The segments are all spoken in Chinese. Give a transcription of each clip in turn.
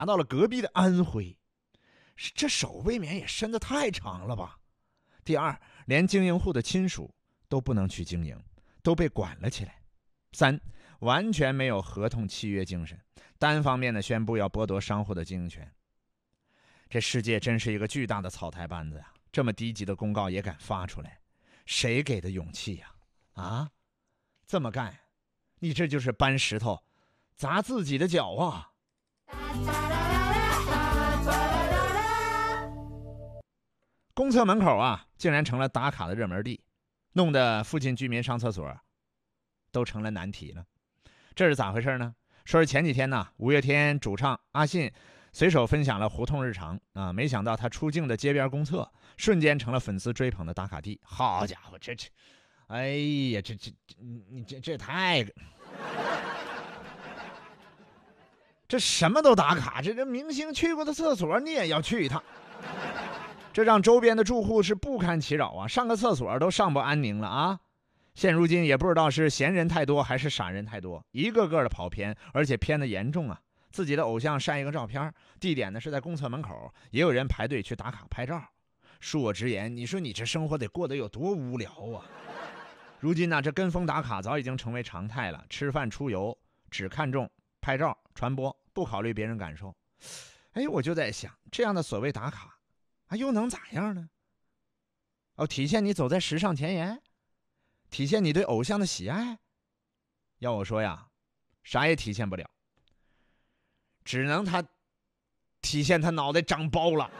到了隔壁的安徽，这手未免也伸得太长了吧。第二，连经营户的亲属都不能去经营，都被管了起来。三，完全没有合同契约精神，单方面的宣布要剥夺商户的经营权。这世界真是一个巨大的草台班子呀！这么低级的公告也敢发出来，谁给的勇气呀？啊，这么干，你这就是搬石头砸自己的脚啊！公厕门口啊，竟然成了打卡的热门地，弄得附近居民上厕所都成了难题了。这是咋回事呢？说是前几天呢，五月天主唱阿信随手分享了胡同日常啊，没想到他出镜的街边公厕瞬间成了粉丝追捧的打卡地。好家伙，哎呀，这太这什么都打卡，这明星去过的厕所你也要去一趟，这让周边的住户是不堪其扰啊，上个厕所都上不安宁了啊。现如今也不知道是闲人太多还是傻人太多，一个个的跑偏，而且偏的严重啊。自己的偶像晒一个照片，地点呢是在公厕门口，也有人排队去打卡拍照。恕我直言，你说你这生活得过得有多无聊啊！如今呢，这跟风打卡早已经成为常态了，吃饭出游只看重拍照传播，不考虑别人感受。哎，我就在想，这样的所谓打卡啊，又能咋样呢？体现你走在时尚前沿，体现你对偶像的喜爱。要我说呀，啥也体现不了，只能他体现他脑袋长包了。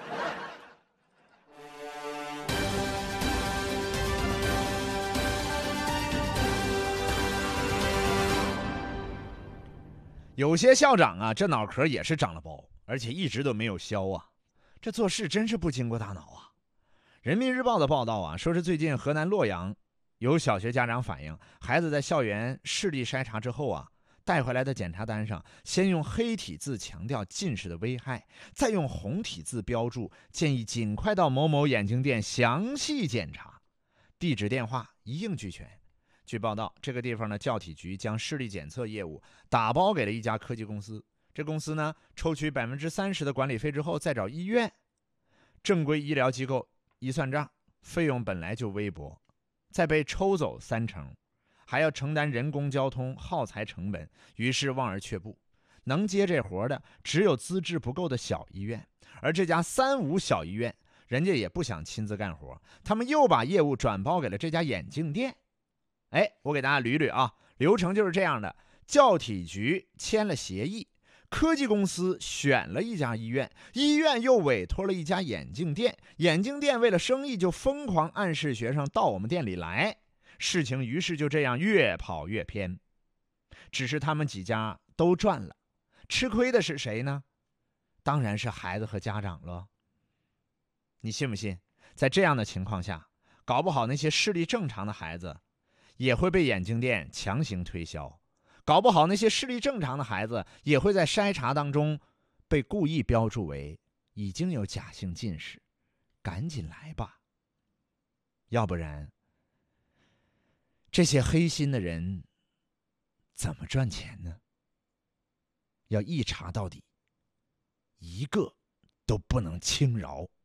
有些校长啊，这脑壳也是长了包，而且一直都没有消啊，这做事真是不经过大脑啊。人民日报的报道啊，说是最近河南洛阳有小学家长反映，孩子在校园视力筛查之后啊，带回来的检查单上先用黑体字强调近视的危害，再用红体字标注建议尽快到某某眼镜店详细检查，地址电话一应俱全。据报道，这个地方的教体局将视力检测业务打包给了一家科技公司，这公司呢抽取30%的管理费之后再找医院。正规医疗机构一算账，费用本来就微薄，再被抽走30%，还要承担人工交通耗材成本，于是望而却步。能接这活的只有资质不够的小医院，而这家3无小医院人家也不想亲自干活，他们又把业务转包给了这家眼镜店。我给大家捋捋啊，流程就是这样的：教体局签了协议，科技公司选了一家医院，医院又委托了一家眼镜店，眼镜店为了生意就疯狂暗示学生到我们店里来，事情于是就这样越跑越偏。只是他们几家都赚了，吃亏的是谁呢？当然是孩子和家长了。你信不信，在这样的情况下，搞不好那些视力正常的孩子也会被眼镜店强行推销，搞不好那些视力正常的孩子也会在筛查当中被故意标注为已经有假性近视，赶紧来吧。要不然，这些黑心的人怎么赚钱呢？要一查到底，一个都不能轻饶。